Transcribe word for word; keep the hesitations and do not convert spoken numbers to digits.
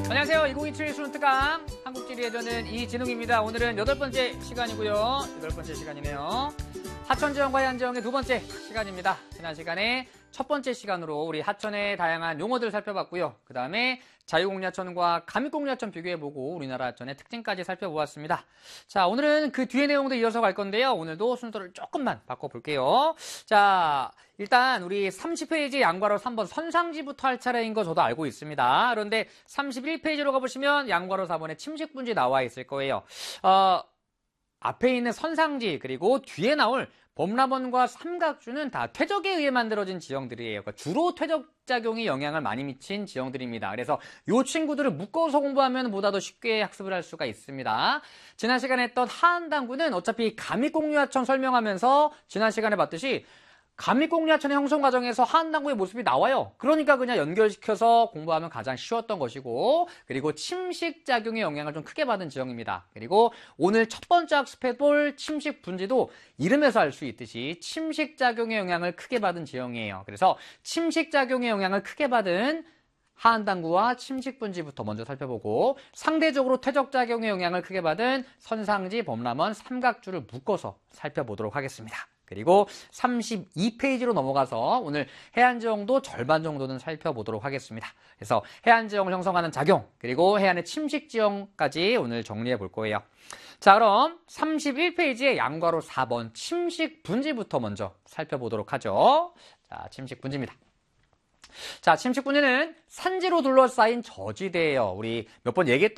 안녕하세요. 이천이십칠 수능 특강 한국지리에 저는 이진웅입니다. 오늘은 여덟 번째 시간이고요. 여덟 번째 시간이네요. 하천지형과 해안지형의 두 번째 시간입니다. 지난 시간에 첫 번째 시간으로 우리 하천의 다양한 용어들을 살펴봤고요. 그 다음에 자유공유하천과 가밀공유하천 비교해보고 우리나라 하천의 특징까지 살펴보았습니다. 자, 오늘은 그 뒤에 내용도 이어서 갈 건데요. 오늘도 순서를 조금만 바꿔볼게요. 자, 일단 우리 삼십 페이지 양괄호 삼 번 선상지부터 할 차례인 거 저도 알고 있습니다. 그런데 삼십일 페이지로 가보시면 양괄호 사 번에 침식분지 나와 있을 거예요. 어, 앞에 있는 선상지 그리고 뒤에 나올 범람원과 삼각주는 다 퇴적에 의해 만들어진 지형들이에요. 그러니까 주로 퇴적작용이 영향을 많이 미친 지형들입니다. 그래서 이 친구들을 묶어서 공부하면 보다 더 쉽게 학습을 할 수가 있습니다. 지난 시간에 했던 하안단구는 어차피 가밀공유하천 설명하면서 지난 시간에 봤듯이 가밀공유하천의 형성 과정에서 하안단구의 모습이 나와요. 그러니까 그냥 연결시켜서 공부하면 가장 쉬웠던 것이고, 그리고 침식작용의 영향을 좀 크게 받은 지형입니다. 그리고 오늘 첫 번째 학습해볼 침식분지도 이름에서 알 수 있듯이 침식작용의 영향을 크게 받은 지형이에요. 그래서 침식작용의 영향을 크게 받은 하안단구와 침식분지부터 먼저 살펴보고, 상대적으로 퇴적작용의 영향을 크게 받은 선상지, 범람원, 삼각주를 묶어서 살펴보도록 하겠습니다. 그리고 삼십이 페이지로 넘어가서 오늘 해안지형도 절반 정도는 살펴보도록 하겠습니다. 그래서 해안지형을 형성하는 작용, 그리고 해안의 침식지형까지 오늘 정리해 볼 거예요. 자, 그럼 삼십일 페이지의 양괄호 사 번 침식분지부터 먼저 살펴보도록 하죠. 자, 침식분지입니다. 자, 침식분지는 산지로 둘러싸인 저지대예요. 우리 몇 번 얘기했던